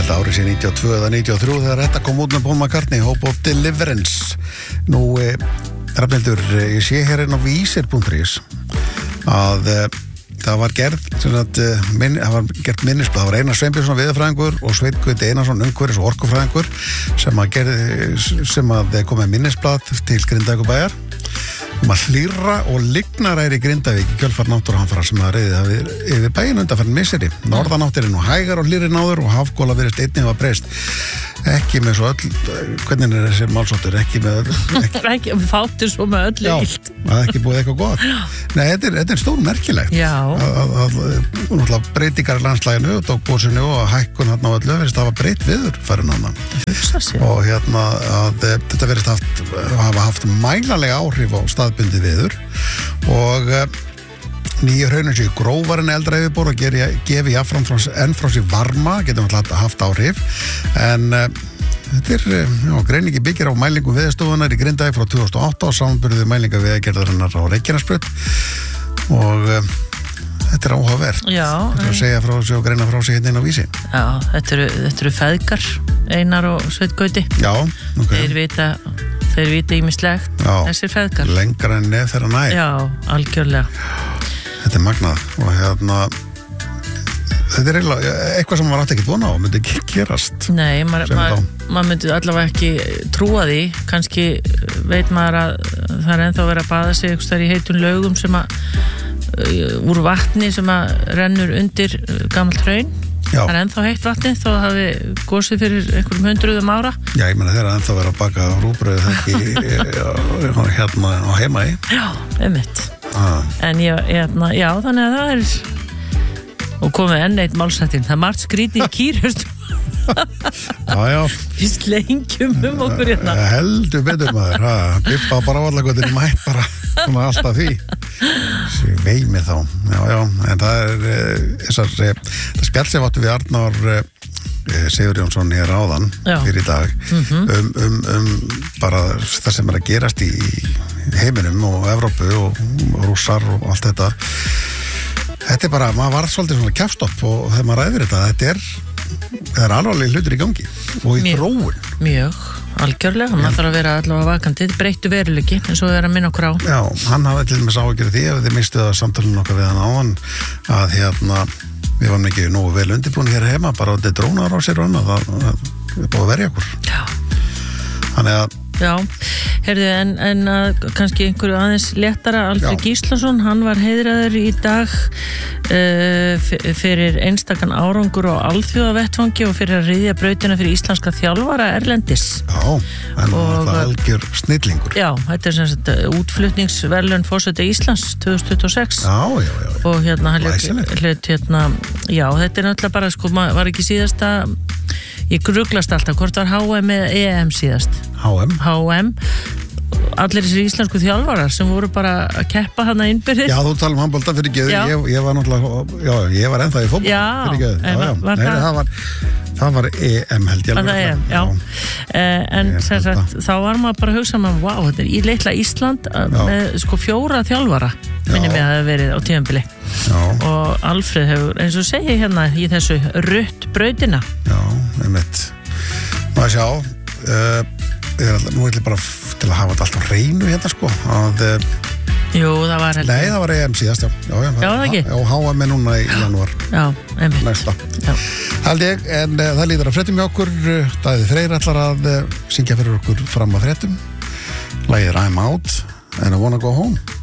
held að árið sé 92 eða 93 þegar þetta kom út með Paul McCartney, Hope of Deliverance. Nú, Rafnhildur, ég sé hér inn á vísir.is að það var gerð minnisblað. Það var Einar Sveinbjörnsson veðurfræðingur og Sveinn Gauti Einarsson umhverfis- og orkufræðingur sem að kom með minnisblað til Grindavíkurbæjar að hlýrra og lygnaræri Grindavík í kjölfar náttúruhamfara sem að reiði yfir bæinn undanfarinn misseri. Norðanátt nú hægar og hlýrri náður og hafgóla virðist einnig hafa breyst. Ekki með svo öll, hvernig þessi málsóttur, ekki með ekki fátur svo með öllu illt. Já, það ekki búið eitthvað gott. Nei, þetta er stór merkilegt. Já. Að breytingar í landslæginu og tókbósinu og hækkun hann á öllu verðist hafa breytt viður farin annan. Og að þetta verðist hafa haft mælanlega áhrif á staðbundi viður og nýju hraunum séu grófar en eldra yfirbor og gefi jafnfram enn frá sér varma, getur náttúrulega haft áhrif en þetta greiningi byggir á mælingum veðurstofunar í Grindavík frá 2008 og samanburði mælinga veðurgerðarinnar á Reykjanesbraut og þetta er áhugavert. Já. Þetta að segja frá sig og greina frá sig hérna inn á vísi. Já, þetta eru feðgar, Einar og Sveinn Gauti. Já, ok. Þeir vita ýmislegt, þessir feðgar. Lengra en nef þeirra nær. Já, algjörlega. Þetta er magnað og þetta er eitthvað sem maður átti ekkert vona á, myndi ekki gerast. Nei, maður myndi allavega ekki trúa því, kannski veit maður að það er ennþá verið að baða sig eitthvað í heitun laugum sem úr vatni sem rennur undir gamalt hraun. Já. Það er ennþá heitt vatni þó að hafi gosið fyrir einhverjum 100 ára. Já, ég meina þeirra ennþá verið að baka rúbrauð hérna á heima í. Já, einmitt. En já, þannig að það er og komið enn eitt málsættin. Það er margt skrítið kýrhust. Já. Við slengjum okkur hérna. Heldur betur maður. Bippa bara á allakvöldinu mætt bara svona alltaf því. Vei mig þá. Já. En það er það spjall sem áttu við Arnar Sigur Jónsson hér áðan fyrir í dag bara það sem er að gerast í heiminum og Evrópu og Rússar og allt þetta. Þetta er bara, maður var svolítið svona kjafstopp og þegar maður ræðir þetta, það er alvarlega hlutur í gangi og í þróun. Mjög, algjörlega, maður þarf að vera allavega vakandi, breyttu veruleiki eins og vera að minna okkur á. Já, hann hafði til dæmis áhyggjur því ef þið mistuð að samtalinu okkar við hann áðan að við varum ekki nógu vel undirbúin hér heima, bara á þetta drónar á sér og annað, það er búið að verja okkur. Já. Þannig að Já, heyrðu, en kannski einhverju aðeins léttara, Alfred Gíslason, hann var heiðraður í dag fyrir einstakann árangur á alþjóðavettvangi og fyrir að ryðja brautina fyrir íslenska þjálfara erlendis. Já, en það algjör snillingur. Já, þetta er sem sagt útflutningsverðlaun forseta Íslands 2026. Já. Og hérna, hann hlut já, þetta er náttúrulega bara, sko, var ekki síðasta, ég gruglast alltaf, hvort var HM eða EM síðast? HM. Allir þessir íslensku þjálfarar sem voru bara að keppa hana innbyrðis. Já, þú tala handbolta fyrir geðu. Ég var náttúrulega, ég var ennþá í fótbolta fyrir geðu. Það var EM held ég. Það var EM, já. En sem sagt, þá var maður bara að hugsa maður, wow, þetta er í litla Ísland með sko 4 þjálfara, minni mig að það hefur verið á tímabili. Og Alfred hefur, eins og segi hérna í þessu rutt brautina. Já, einmitt. Maður sjá, nú ætlum ég bara til að hafa þetta alltaf hreinu hérna sko að Jú, það var heldur. Nei, það var EM síðast, já, það ekki? Já, HM núna í janúar. Já, einmitt. Næsta. Held ég, en það líður að fréttum hjá okkur. Davíð Freyr ætlar að syngja fyrir okkur fram að fréttum. Lagið I'm Out and I Wanna Go Home.